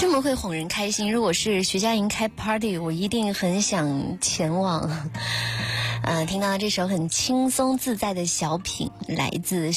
这么会哄人开心，如果是徐佳莹开 party， 我一定很想前往。听到这首很轻松自在的小品，来自